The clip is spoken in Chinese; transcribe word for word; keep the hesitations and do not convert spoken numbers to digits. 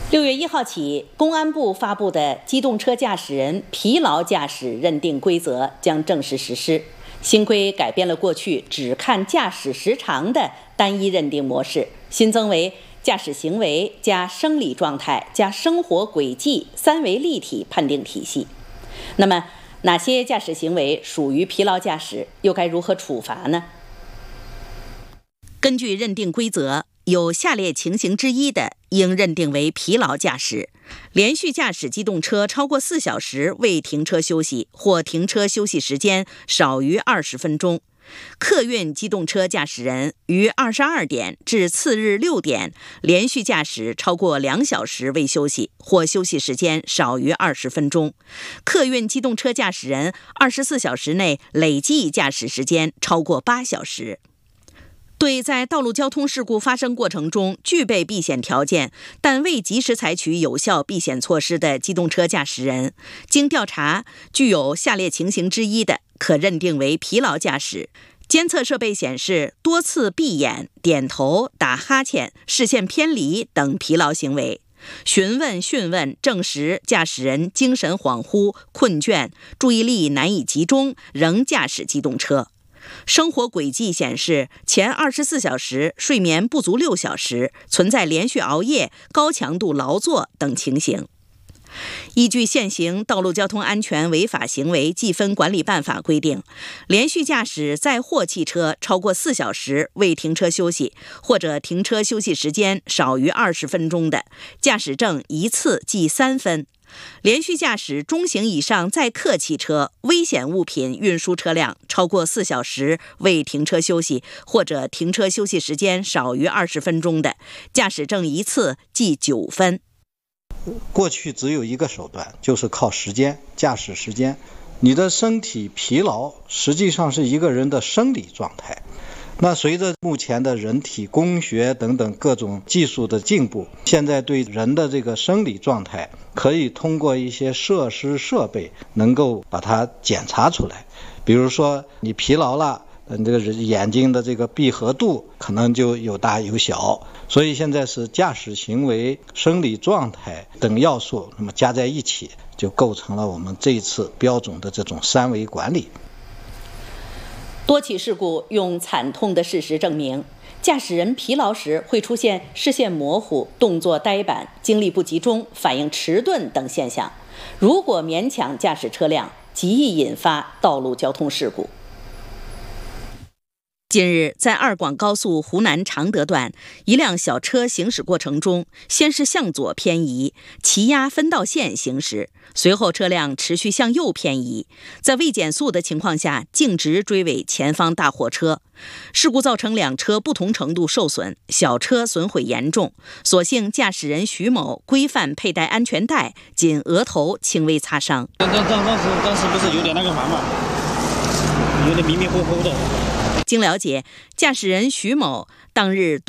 六月一号起，公安部发布的机动车驾驶人疲劳驾驶认定规则将正式实施。新规改变了过去只看驾驶时长的单一认定模式，新增为驾驶行为加生理状态加生活轨迹三维立体判定体系。那么，哪些驾驶行为属于疲劳驾驶，又该如何处罚呢？根据认定规则，有下列情形之一的，应认定为疲劳驾驶：连续驾驶机动车超过四小时未停车休息，或停车休息时间少于二十分钟；客运机动车驾驶人于二十二点至次日六点连续驾驶超过两小时未休息，或休息时间少于二十分钟；客运机动车驾驶人二十四小时内累计驾驶时间超过八小时。对在道路交通事故发生过程中具备避险条件，但未及时采取有效避险措施的机动车驾驶人，经调查具有下列情形之一的，可认定为疲劳驾驶：监测设备显示多次闭眼、点头、打哈欠、视线偏离等疲劳行为；询问讯问证实驾驶人精神恍惚、困倦、注意力难以集中，仍驾驶机动车；生活轨迹显示前二十四小时睡眠不足六小时，存在连续熬夜、高强度劳作等情形。依据现行《道路交通安全违法行为记分管理办法》规定，连续驾驶载货汽车超过四小时未停车休息，或者停车休息时间少于二十分钟的，驾驶证一次记三分；连续驾驶中型以上载客汽车、危险物品运输车辆超过四小时未停车休息，或者停车休息时间少于二十分钟的，驾驶证一次记九分。 过去只有一个手段，就是靠时间，驾驶时间。你的身体疲劳实际上是一个人的生理状态。那随着目前的人体工学等等各种技术的进步，现在对人的这个生理状态可以通过一些设施设备能够把它检查出来。比如说你疲劳了，这个眼睛的这个闭合度可能就有大有小，所以现在是驾驶行为、生理状态等要素，那么加在一起，就构成了我们这一次标准的这种三维管理。 多起事故用惨痛的事实证明，驾驶人疲劳时会出现视线模糊、动作呆板、精力不集中、反应迟钝等现象。如果勉强驾驶车辆，极易引发道路交通事故。近日，在二广高速湖南常德段，一辆小车行驶过程中，先是向左偏移，骑压分道线行驶，随后车辆持续向右偏移，在未减速的情况下，径直追尾前方大货车。事故造成两车不同程度受损，小车损毁严重，所幸驾驶人徐某规范佩戴安全带，仅额头轻微擦伤。 当当当当时当时不是有点那个嘛嘛，有点迷迷糊糊的。 经了解，驾驶人徐某当日